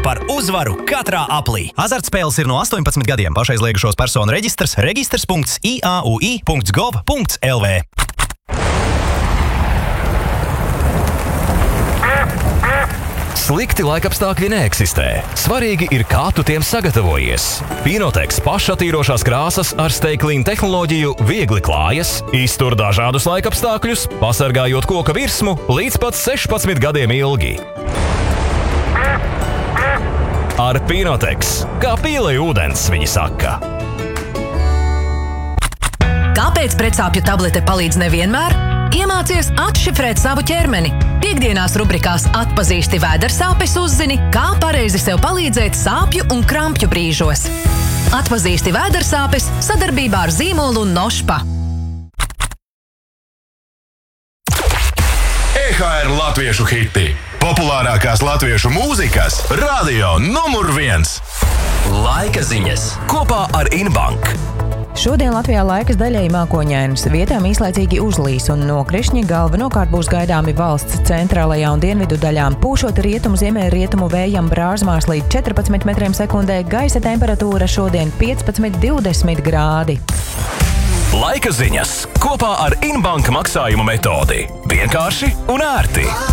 par uzvaru katrā aplī. Azartspēles ir no 18 gadiem. Pašaizliegušos personu reģistrs registrs.iaui.gov.lv. Slikti laikapstākļi neeksistē. Svarīgi ir, kā tu tiem sagatavojies. Pinotex pašatīrošās krāsas ar Stay-Clean tehnoloģiju viegli klājas, iztur dažādus laikapstākļus, pasargājot koka virsmu līdz pat 16 gadiem ilgi. Ar Pinotex, kā pīlei ūdens, viņi saka. Kāpēc pretsāpju tablete palīdz nevienmēr? Iemācies atšifrēt savu ķermeni. Piektdienās rubrikās Atpazīsti vēdersāpes uzzini, kā pareizi sev palīdzēt sāpju un krampju brīžos. Atpazīsti vēdersāpes sadarbībā ar zīmolu Nošpa. EHR latviešu hiti. Populārākās latviešu mūzikas radio numur 1. Laika ziņas kopā ar Inbank. Šodien Latvijā laiks daļēji mākoņains, vietām īslaicīgi uzlīs un nokrišņi galvenokārt būs gaidāmi valsts centrālajā un dienvidu daļām. Pūšot rietumu ziemeļrietumu vējam brāzmās līdz 14 metriem sekundē, gaisa temperatūra šodien 15–20 grādi. Laika ziņas kopā ar Inbank maksājumu metodi. Vienkārši un ērti.